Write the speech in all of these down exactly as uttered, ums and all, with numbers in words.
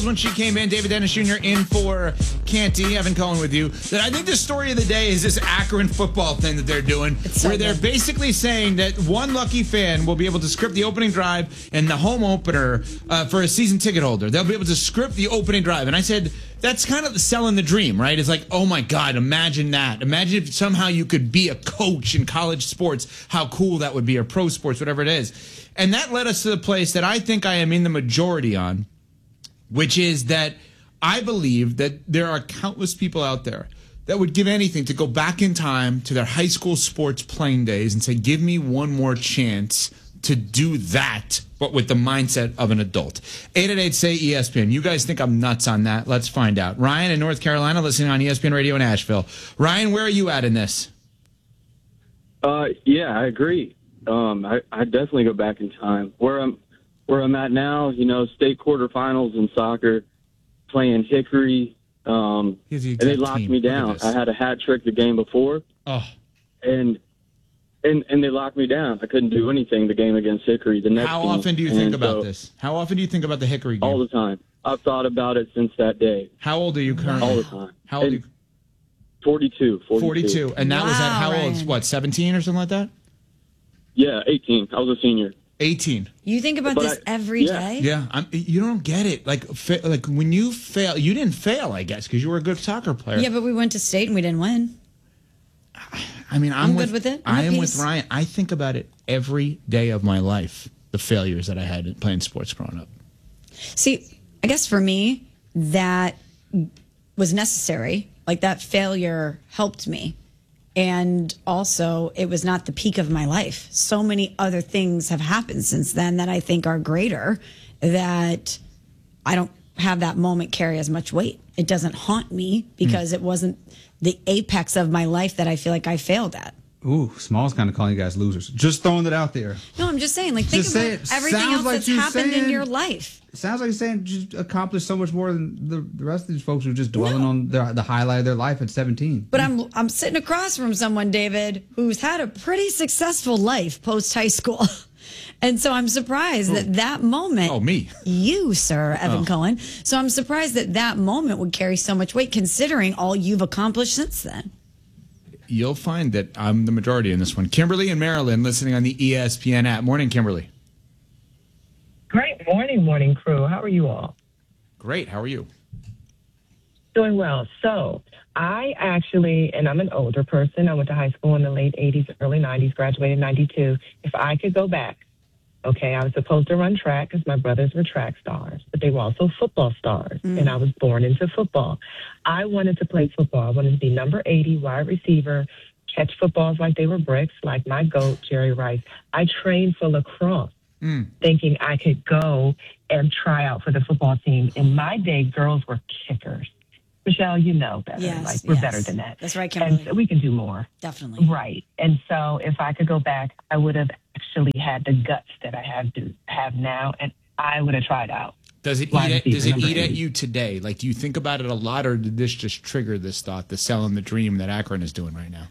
When she came in, David Dennis Junior in for Canty. Evan Cohen with you. That I think the story of the day is this Akron football thing that they're doing, so where they're good. basically saying that one lucky fan will be able to script the opening drive and the home opener uh, for a season ticket holder. They'll be able to script the opening drive. And I said, that's kind of selling the dream, right? It's like, oh my God, imagine that. Imagine if somehow you could be a coach in college sports, how cool that would be, or pro sports, whatever it is. And that led us to the place that I think I am in the majority on, which is that I believe that there are countless people out there that would give anything to go back in time to their high school sports playing days and say, give me one more chance to do that, but with the mindset of an adult. eight eight eight, say E S P N. You guys think I'm nuts on that? Let's find out. Ryan in North Carolina, listening on E S P N Radio in Asheville. Ryan, where are you at in this? Uh, yeah, I agree. Um, I, I definitely go back in time. Where I'm where I'm at now, you know, state quarterfinals in soccer, playing Hickory, um, Here's the and they exact locked team. me Look at down. this. I had a hat trick the game before, Oh, and and and they locked me down. I couldn't do anything the game against Hickory. The next how game. often do you think And about so, this? How often do you think about the Hickory game? All the time. I've thought about it since that day. How old are you currently? All the time. How old are And you? forty-two, forty-two. forty-two. And that was at Wow, how old? Ryan. What, seventeen or something like that? Yeah, eighteen. I was a senior. eighteen. You think about But this I- every yeah. day? Yeah, I'm, you don't get it. Like, fa- like when you fail, you didn't fail, I guess, because you were a good soccer player. Yeah, but we went to state and we didn't win. I mean, I'm, I'm with, good with it. I'm I at am with peace. Ryan. I think about it every day of my life. The failures that I had in playing sports growing up. See, I guess for me, that was necessary. Like that failure helped me. And also, it was not the peak of my life. So many other things have happened since then that I think are greater, that I don't have that moment carry as much weight. It doesn't haunt me because it wasn't the apex of my life that I feel like I failed at. Ooh, Small's kind of calling you guys losers. Just throwing it out there. No, I'm just saying, like, think Just say about it. everything Sounds else like that's you happened in saying- your life. It sounds like you're saying just accomplished so much more than the, the rest of these folks who are just dwelling on their, the highlight of their life at seventeen. But I'm I'm sitting across from someone, David, who's had a pretty successful life post high school. And so I'm surprised that that moment. Oh, me. You, sir, Evan Oh. Cohen. So I'm surprised that that moment would carry so much weight considering all you've accomplished since then. You'll find that I'm the majority in this one. Kimberly in Maryland, listening on the E S P N app. Morning, Kimberly. Great morning, morning crew. How are you all? Great. How are you? Doing well. So I actually, and I'm an older person. I went to high school in the late eighties, early nineties, graduated in ninety-two. If I could go back, okay, I was supposed to run track because my brothers were track stars, but they were also football stars, and I was born into football. I wanted to play football. I wanted to be number eighty, wide receiver, catch footballs like they were bricks, like my GOAT, Jerry Rice. I trained for lacrosse, thinking I could go and try out for the football team. In my day, girls were kickers. Michelle, you know better. Yes, like, we're yes. better than that. That's right, And Kimberly. so we can do more. Definitely. Right. And so if I could go back, I would have actually had the guts that I have to have now, and I would have tried out. Does it eat Wide at, does it receiver, eat number at eight. you today? Like, do you think about it a lot, or did this just trigger this thought, the selling the dream that Akron is doing right now?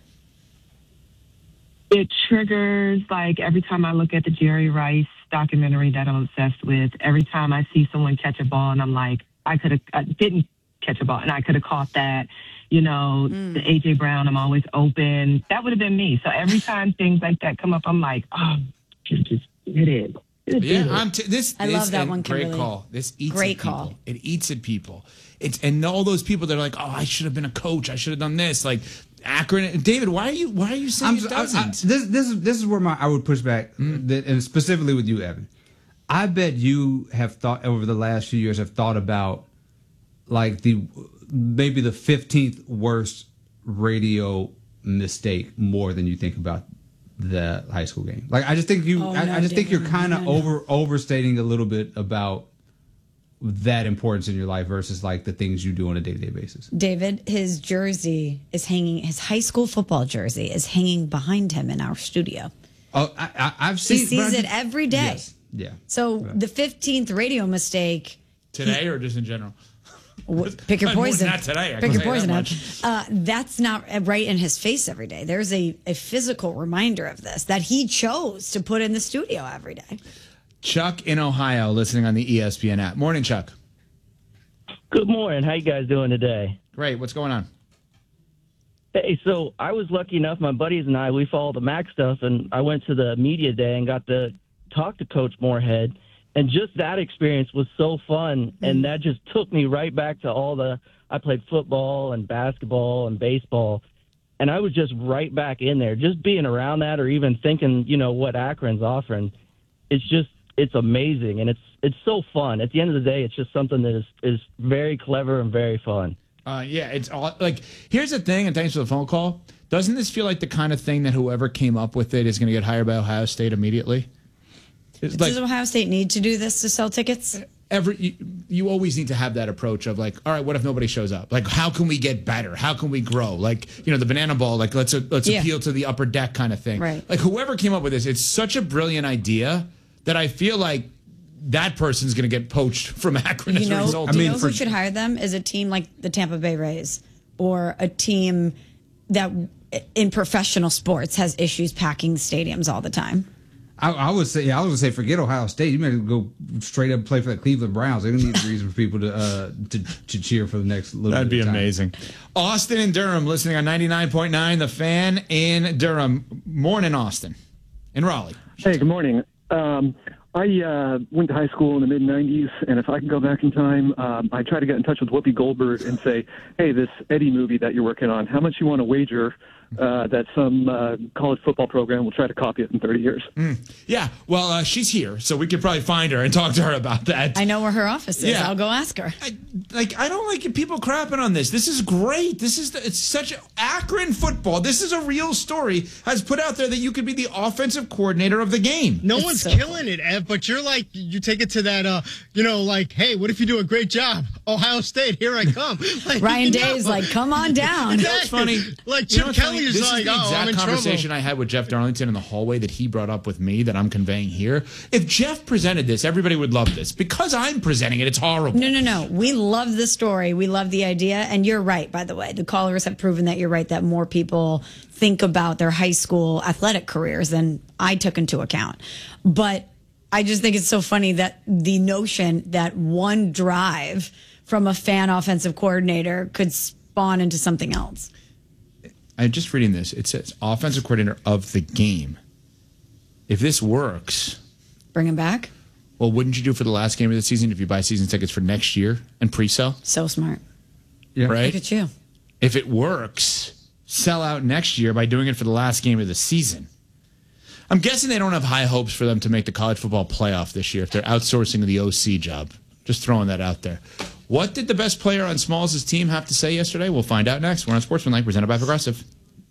It triggers, like, every time I look at the Jerry Rice documentary that I'm obsessed with, every time I see someone catch a ball and I'm like, I could have, I didn't catch a ball and I could have caught that. You know, the A J Brown, I'm always open. That would have been me. So every time things like that come up, I'm like, oh, just, just hit it. Just Yeah, hit it. I'm t- this. I this love that and one, Great Kimberly. call. This eats Great at people. call. It eats at people. It's and all those people that are like, oh, I should have been a coach. I should have done this. Like Akron, David. Why are you? Why are you saying I'm, it I, I, doesn't? this this is this is where my I would push back, that, and specifically with you, Evan. I bet you have thought over the last few years have thought about like the maybe the fifteenth worst radio mistake more than you think about the high school game. Like I just think you, Oh, I, no, I just think you're David, kind of no, no. over overstating a little bit about that importance in your life versus like the things you do on a day to day basis. David, his jersey is hanging, his high school football jersey is hanging behind him in our studio. Oh, I, I, I've He seen. sees but I it just- every day. Yes. Yeah. So the fifteenth radio mistake, Today or just in general? w- pick your More than poison. that today, I Pick can your say that poison. much. Uh, that's not right in his face every day. There's a, a physical reminder of this that he chose to put in the studio every day. Chuck in Ohio, listening on the E S P N app. Morning, Chuck. Good morning. How you guys doing today? Great. What's going on? Hey, so I was lucky enough, my buddies and I, we follow the MAC stuff, and I went to the media day and got to talk to Coach Moorhead, and just that experience was so fun, and that just took me right back to all the – I played football and basketball and baseball, and I was just right back in there. Just being around that or even thinking, you know, what Akron's offering, it's just – it's amazing, and it's it's so fun. At the end of the day, it's just something that is, is very clever and very fun. Uh, yeah, it's all, like, here's the thing, and thanks for the phone call. Doesn't this feel like the kind of thing that whoever came up with it is going to get hired by Ohio State immediately? It's Does like, Ohio State need to do this to sell tickets? every you, you always need to have that approach of like, all right, what if nobody shows up? Like, how can we get better? How can we grow? Like, you know, the banana ball, like let's let's Yeah. appeal to the upper deck kind of thing. Right. Like, whoever came up with this, it's such a brilliant idea that I feel like that person's going to get poached from Akron You as a know, result. do you mean, know for- who should hire them? Is a team like the Tampa Bay Rays or a team that in professional sports has issues packing stadiums all the time. I, I would say, yeah, I was gonna say, forget Ohio State. You better go straight up and play for the Cleveland Browns. They don't need a reason for people to uh, to, to cheer for the next little. That'd bit be of time. amazing. Austin and Durham, listening on ninety-nine point nine, The Fan in Durham. Morning, Austin. In Raleigh. Hey, good morning. Um, I uh, went to high school in the mid nineties, and if I can go back in time, um, I try to get in touch with Whoopi Goldberg and say, hey, this Eddie movie that you're working on, how much you want to wager uh, that some uh, college football program will try to copy it in thirty years? Mm. Yeah, well, uh, she's here, so we could probably find her and talk to her about that. I know where her office is. Yeah. I'll go ask her. I, like, I don't like people crapping on this. This is great. This is the, it's such a, Akron football. This is a real story. Has put out there that you could be the offensive coordinator of the game. No It's one's so killing it, Ev, but you're like, you take it to that, uh, you know, like, hey, what if you do a great job? Ohio State, here I come. Like, Ryan you know, Day's like, come on down. You know what's funny? Like, You know Chip what's Kelly funny? is This like, is the oh, I'm exact in conversation trouble. I had with Jeff Darlington in the hallway that he brought up with me that I'm conveying here. If Jeff presented this, everybody would love this. Because I'm presenting it, it's horrible. No, no, no. We love the story. We love the idea. And you're right, by the way. The callers have proven that you're right, that more people think about their high school athletic careers than I took into account. But I just think it's so funny that the notion that one drive from a fan offensive coordinator could spawn into something else. I'm just reading this. It says offensive coordinator of the game. If this works, Bring him back. well, wouldn't you do it for the last game of the season if you buy season tickets for next year and pre-sell? So smart. Yeah. Right? Look at you. If it works, sell out next year by doing it for the last game of the season. I'm guessing they don't have high hopes for them to make the college football playoff this year if they're outsourcing the O C job. Just throwing that out there. What did the best player on Smalls' team have to say yesterday? We'll find out next. We're on Sportsmanlike, presented by Progressive.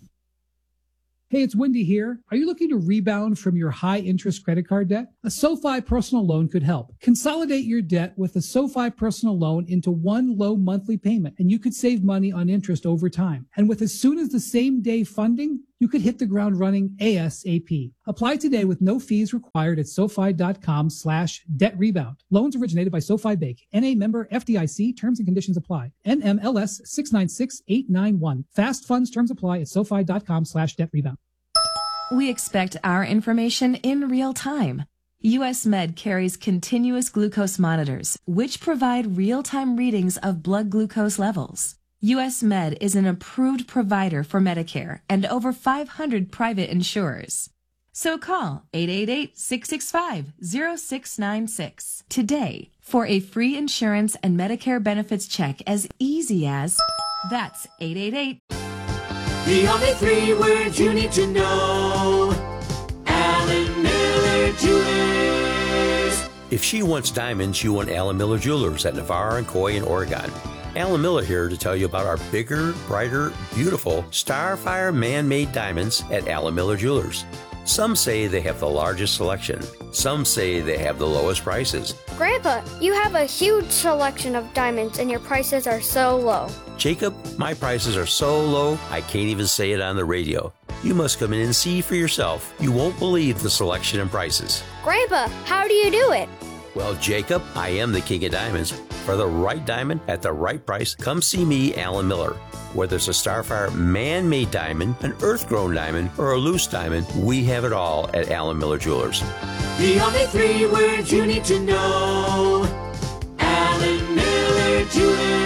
Hey, it's Wendy here. Are you looking to rebound from your high-interest credit card debt? A SoFi personal loan could help. Consolidate your debt with a SoFi personal loan into one low monthly payment, and you could save money on interest over time. And with as soon as the same day funding, you could hit the ground running ASAP. Apply today with no fees required at SoFi.com slash debt rebound. Loans originated by SoFi Bank. N A member F D I C. Terms and conditions apply. N M L S six nine six eight nine one. Fast funds terms apply at SoFi.com slash debt rebound. We expect our information in real time. U S Med carries continuous glucose monitors, which provide real-time readings of blood glucose levels. U S Med is an approved provider for Medicare and over five hundred private insurers. So call eight eight eight, six six five, zero six nine six today for a free insurance and Medicare benefits check as easy as that's eight eight eight. The only three words you need to know. Alan Miller Jewelers. If she wants diamonds, you want Alan Miller Jewelers at Navarre and Coy in Oregon. Alan Miller here to tell you about our bigger, brighter, beautiful Starfire man-made diamonds at Alan Miller Jewelers. Some say they have the largest selection. Some say they have the lowest prices. Grandpa, you have a huge selection of diamonds and your prices are so low. Jacob, my prices are so low, I can't even say it on the radio. You must come in and see for yourself. You won't believe the selection and prices. Grandpa, how do you do it? Well, Jacob, I am the king of diamonds. For the right diamond at the right price, come see me, Alan Miller. Whether it's a Starfire man-made diamond, an earth-grown diamond, or a loose diamond, we have it all at Alan Miller Jewelers. The only three words you need to know. Alan Miller Jewelers.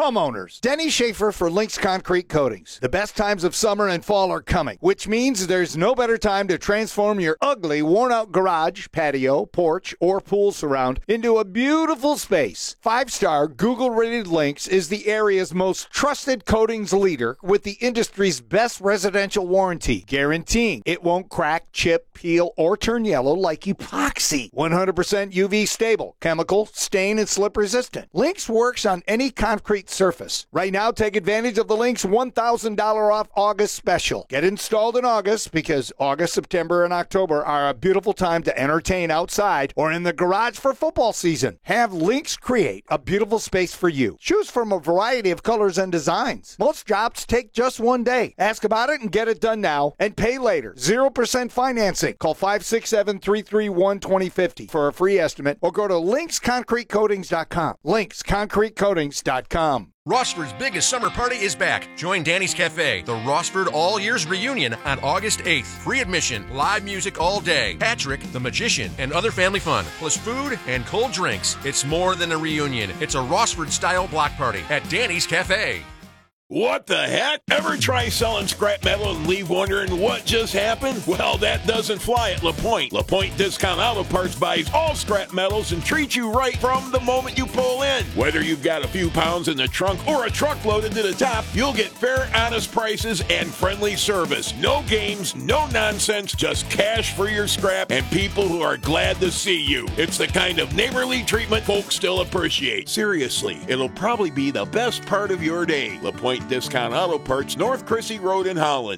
Homeowners, Denny Schaefer for Lynx Concrete Coatings. The best times of summer and fall are coming, which means there's no better time to transform your ugly, worn-out garage, patio, porch, or pool surround into a beautiful space. Five-star Google-rated Lynx is the area's most trusted coatings leader with the industry's best residential warranty, guaranteeing it won't crack, chip, peel, or turn yellow like epoxy. one hundred percent U V stable, chemical, stain, and slip resistant. Lynx works on any concrete surface. Right now, take advantage of the Lynx one thousand dollars off August special. Get installed in August because August, September, and October are a beautiful time to entertain outside or in the garage for football season. Have Lynx create a beautiful space for you. Choose from a variety of colors and designs. Most jobs take just one day. Ask about it and get it done now and pay later. zero percent financing. Call five six seven, three three one, two zero five zero for a free estimate or go to lynx concrete coatings dot com. lynx concrete coatings dot com. Rossford's biggest summer party is back. Join Danny's Cafe, the Rossford All Years Reunion on August eighth. Free admission, live music all day, Patrick, the Magician, and other family fun, plus food and cold drinks. It's more than a reunion. It's a Rossford-style block party at Danny's Cafe. What the heck? Ever try selling scrap metal and leave wondering what just happened? Well, that doesn't fly at LaPointe. LaPointe Discount Auto Parts buys all scrap metals and treats you right from the moment you pull in. Whether you've got a few pounds in the trunk or a truck loaded to the top, you'll get fair, honest prices and friendly service. No games, no nonsense, just cash for your scrap and people who are glad to see you. It's the kind of neighborly treatment folks still appreciate. Seriously, it'll probably be the best part of your day. LaPointe Discount Auto Parts, North Chrissy Road in Holland.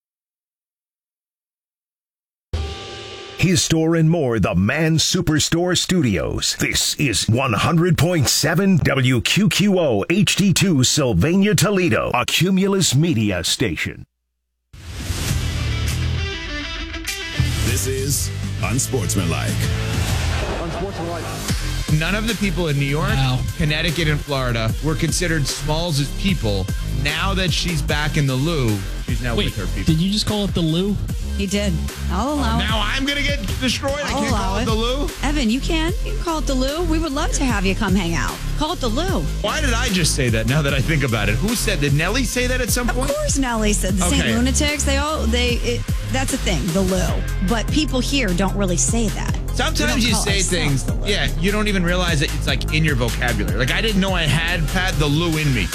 His Store and More, the Man Superstore Studios. This is one hundred point seven W Q Q O H D two Sylvania, Toledo, a Cumulus Media station. This is Unsportsmanlike. Unsportsmanlike. None of the people in New York, wow. Connecticut, and Florida were considered Smalls as people. Now that she's back in the loo, she's now Wait, with her people. Did you just call it the loo? He did. I'll allow oh, it. Now I'm going to get destroyed. I'll I can't allow call it it the loo? Evan, you can. You can call it the loo. We would love to have you come hang out. Call it the loo. Why did I just say that now that I think about it? Who said, did Nellie say that at some point? Of course Nellie said the Okay. Saint Lunatics. They all, they, it, that's a thing, the loo. But people here don't really say that. Sometimes you say things, yeah, you don't even realize that it's like in your vocabulary. Like I didn't know I had, Pat, the loo in me.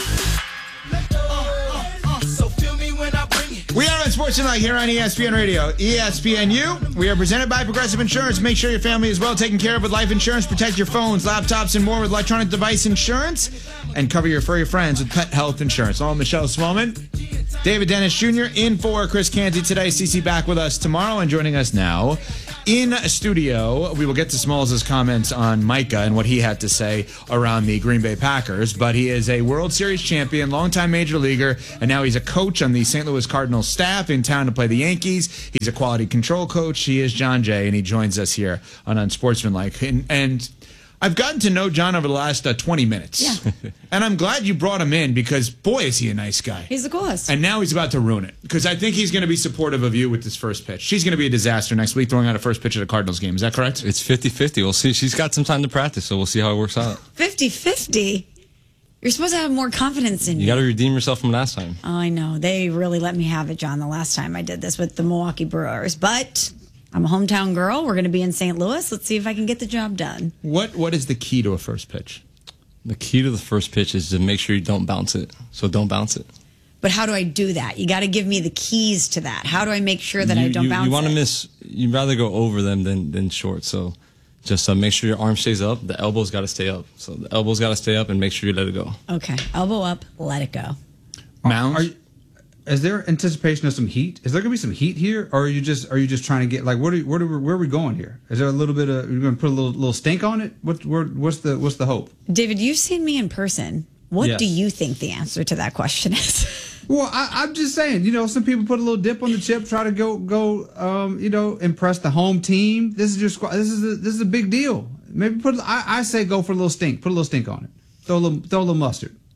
We are on Sportsmanlike here on E S P N Radio, E S P N U. We are presented by Progressive Insurance. Make sure your family is well taken care of with life insurance. Protect your phones, laptops, and more with electronic device insurance. And cover your furry friends with pet health insurance. All Michelle Smallman, David Dennis Junior in for Chris Canty today. Cece back with us tomorrow and joining us now in studio. We will get to Smalls' comments on Micah and what he had to say around the Green Bay Packers. But he is a World Series champion, longtime major leaguer, and now he's a coach on the Saint Louis Cardinals staff in town to play the Yankees. He's a quality control coach. He is John Jay, and he joins us here on Unsportsmanlike. And, and I've gotten to know John over the last uh, twenty minutes. Yeah. And I'm glad you brought him in because, boy, is he a nice guy. He's the coolest. And now he's about to ruin it because I think he's going to be supportive of you with this first pitch. She's going to be a disaster next week throwing out a first pitch at a Cardinals game. Is that correct? It's fifty-fifty. We'll see. She's got some time to practice, so we'll see how it works out. fifty-fifty? You're supposed to have more confidence in You me. got to redeem yourself from last time. Oh, I know. They really let me have it, John, the last time I did this with the Milwaukee Brewers. But I'm a hometown girl. We're going to be in Saint Louis. Let's see if I can get the job done. What What is the key to a first pitch? The key to the first pitch is to make sure you don't bounce it. So don't bounce it. But how do I do that? You got to give me the keys to that. How do I make sure that you, I don't you, bounce You want it? to miss, you'd rather go over them than, than short. So just uh, make sure your arm stays up. The elbow's got to stay up. So the elbow's got to stay up and make sure you let it go. Okay. Elbow up, let it go. Mounds? Are you, is there anticipation of some heat? Is there going to be some heat here? Or are you just are you just trying to get, like, what are, what are we, where are we going here? Is there a little bit of, you're going to put a little little stink on it? What, where, what's the what's the hope? David, you've seen me in person. What Yes. do you think the answer to that question is? Well, I, I'm just saying, you know, some people put a little dip on the chip, try to go, go, um, you know, impress the home team. This is your squad. This is a, this is a big deal. Maybe put. I, I say go for a little stink. Put a little stink on it. Throw a little, throw a little mustard.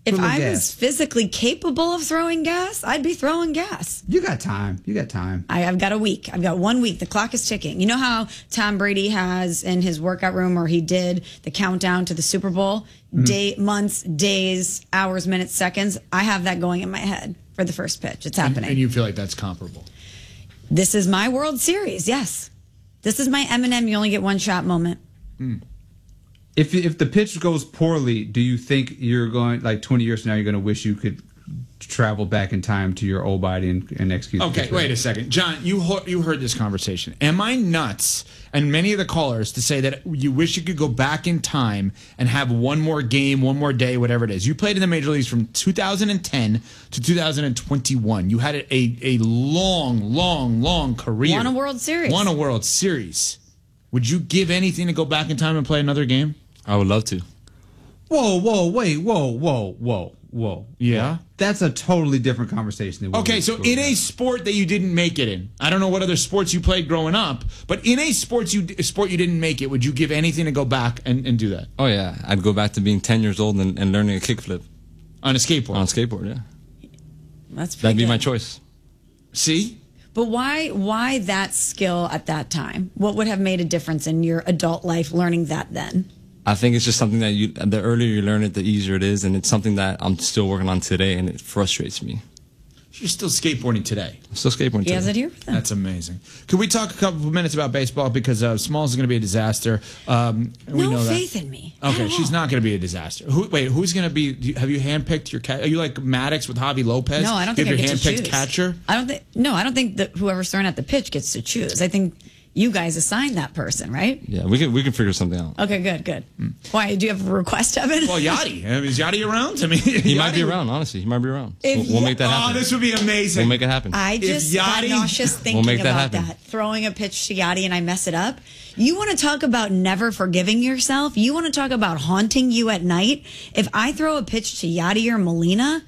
If Full of I gas. was physically capable of throwing gas, I'd be throwing gas. You got time. You got time. I, I've got a week. I've got one week. The clock is ticking. You know how Tom Brady has in his workout room, or he did the countdown to the Super Bowl? Mm-hmm. Day, months, days, hours, minutes, seconds. I have that going in my head for the first pitch. It's happening. And, and you feel like that's comparable. This is my World Series. Yes. This is my Eminem, you only get one shot moment. Mm. If if the pitch goes poorly, do you think you're going, like twenty years from now, you're going to wish you could travel back in time to your old body and, and execute? Okay, wait a second. John, you, ho- you heard this conversation. Am I nuts, and many of the callers, to say that you wish you could go back in time and have one more game, one more day, whatever it is? You played in the major leagues from two thousand ten to two thousand twenty-one. You had a, a long, long, long career. Won a World Series. Won a World Series. Would you give anything to go back in time and play another game? I would love to. Whoa, whoa, wait, whoa, whoa, whoa, whoa. Yeah? That's a totally different conversation. Than what Okay, we so spoke in about. a sport that you didn't make it in, I don't know what other sports you played growing up, but in a sports you a sport you didn't make it, would you give anything to go back and, and do that? Oh, yeah. I'd go back to being ten years old and, and learning a kickflip. On a skateboard? On a skateboard, yeah. That's pretty That'd be good. my choice. See? But why why that skill at that time? What would have made a difference in your adult life learning that then? I think it's just something that you, the earlier you learn it, the easier it is, and it's something that I'm still working on today, and it frustrates me. You're still skateboarding today. I'm still skateboarding He today. has it here with him. That's amazing. Could we talk a couple of minutes about baseball? Because uh, Smalls is going to be a disaster. Um, we No know that. faith in me. Okay, she's not going to be a disaster. Who, wait, who's going to be? Do you, have you handpicked your cat? Are you like Maddox with Javi Lopez? No, I don't you think I have get your to handpicked choose. catcher. I don't think. No, I don't think that whoever's throwing at the pitch gets to choose. I think you guys assign that person, right? Yeah, we can we can figure something out. Okay, good, good. Why do you have a request, Evan? Well, Yachty. I mean, is Yachty around? I mean, He might be Yachty- around, honestly. He might be around. If We'll, we'll make that Oh, happen. this would be amazing. We'll make it happen. I just got Yachty- nauseous thinking We'll make that about happen. that. Throwing a pitch to Yachty and I mess it up. You want to talk about never forgiving yourself? You want to talk about haunting you at night? If I throw a pitch to Yachty or Molina,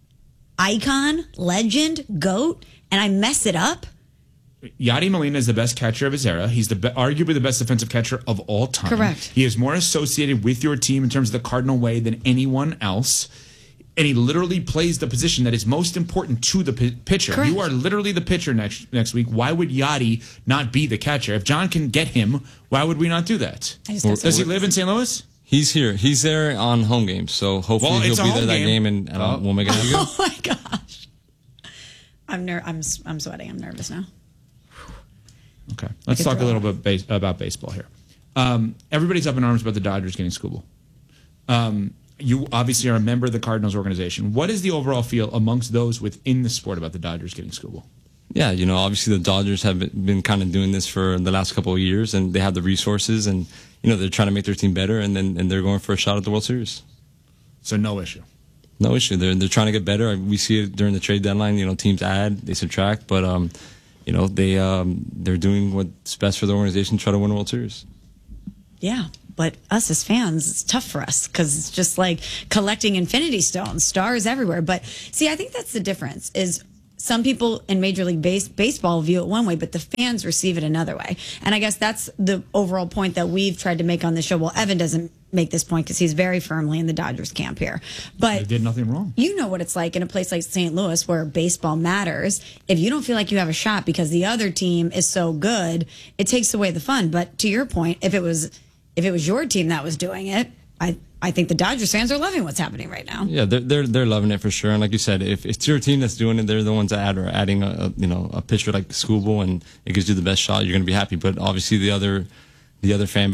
icon, legend, GOAT, and I mess it up, Yadi Molina is the best catcher of his era. He's the be- arguably the best defensive catcher of all time. Correct. He is more associated with your team in terms of the Cardinal way than anyone else. And he literally plays the position that is most important to the p- pitcher. Correct. You are literally the pitcher next next week. Why would Yadi not be the catcher? If John can get him, why would we not do that? I just got Does he some- live in Saint Louis? He's here. He's there on home games, so hopefully Well, he'll it's a be there home that game. game, and, and Oh. we'll make it happen. oh my gosh. I'm ner- I'm I'm sweating. I'm nervous now. Okay, let's could talk a throw little bit base- about baseball here. Um, everybody's up in arms about the Dodgers getting Skubal. Um, you obviously are a member of the Cardinals organization. What is the overall feel amongst those within the sport about the Dodgers getting Skubal? Yeah, you know, obviously the Dodgers have been, been kind of doing this for the last couple of years, and they have the resources, and you know they're trying to make their team better, and then and they're going for a shot at the World Series. So no issue. No issue. They're they're trying to get better. We see it during the trade deadline. You know, teams add, they subtract, but um, you know they um they're doing what's best for the organization to try to win a World Series. Yeah, but us as fans, it's tough for us because it's just like collecting infinity stones, stars everywhere. But see, I think that's the difference is some people in Major League base, Baseball view it one way, but the fans receive it another way. And I guess that's the overall point that we've tried to make on the show. Well, Evan doesn't make this point because he's very firmly in the Dodgers camp here. But They did nothing wrong. you know what it's like in a place like Saint Louis where baseball matters. If you don't feel like you have a shot because the other team is so good, it takes away the fun. But to your point, if it was if it was your team that was doing it, I I think the Dodgers fans are loving what's happening right now. Yeah, they're they're they're loving it for sure. And like you said, if it's your team that's doing it, they're the ones that add, are adding a, a you know a pitcher like Skubal, and it gives you the best shot. You're going to be happy. But obviously the other the other fan